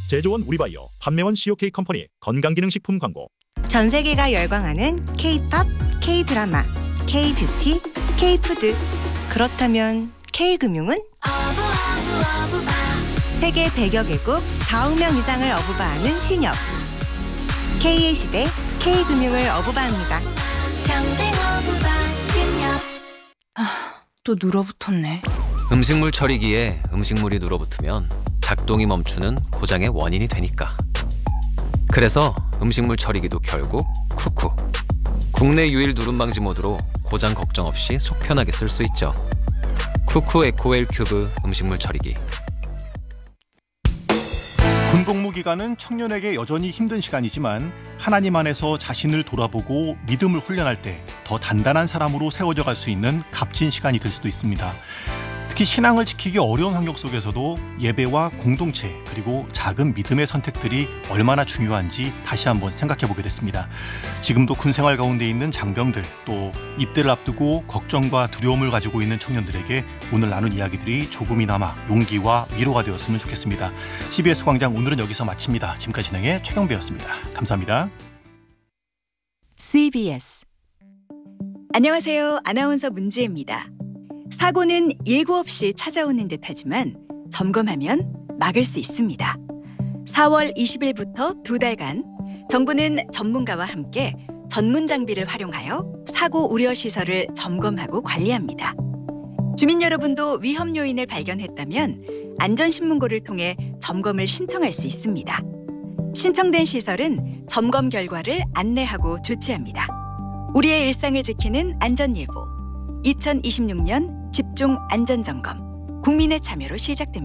제조원 우리바이오, 판매원 COK 컴퍼니 건강기능식품 광고. 전 세계가 열광하는 K-팝, K-드라마, K-뷰티, K-푸드. 그렇다면 K-금융은? 세계 100여 개국 4억 명 이상을 어부바하는 신협. K의 시대, K금융을 어부바합니다. 평생 어부바 신협. 또 눌어붙었네. 음식물 처리기에 음식물이 눌어붙으면 작동이 멈추는 고장의 원인이 되니까. 그래서 음식물 처리기도 결국 쿠쿠. 국내 유일 누름 방지 모드로 고장 걱정 없이 속 편하게 쓸 수 있죠. 쿠쿠 에코웰 큐브 음식물 처리기. 군복무 기간은 청년에게 여전히 힘든 시간이지만 하나님 안에서 자신을 돌아보고 믿음을 훈련할 때 더 단단한 사람으로 세워져 갈 수 있는 값진 시간이 될 수도 있습니다. 특히 신앙을 지키기 어려운 환경 속에서도 예배와 공동체 그리고 작은 믿음의 선택들이 얼마나 중요한지 다시 한번 생각해 보게 됐습니다. 지금도 군 생활 가운데 있는 장병들 또 입대를 앞두고 걱정과 두려움을 가지고 있는 청년들에게 오늘 나눈 이야기들이 조금이나마 용기와 위로가 되었으면 좋겠습니다. CBS 광장 오늘은 여기서 마칩니다. 지금까지 진행의 최경배였습니다. 감사합니다. CBS. 안녕하세요. 아나운서 문지혜입니다. 사고는 예고 없이 찾아오는 듯하지만 점검하면 막을 수 있습니다. 4월 20일부터 2달간 정부는 전문가와 함께 전문 장비를 활용하여 사고 우려 시설을 점검하고 관리합니다. 주민 여러분도 위험 요인을 발견했다면 안전신문고를 통해 점검을 신청할 수 있습니다. 신청된 시설은 점검 결과를 안내하고 조치합니다. 우리의 일상을 지키는 안전예보 2026년 집중 안전점검 국민의 참여로 시작됩니다.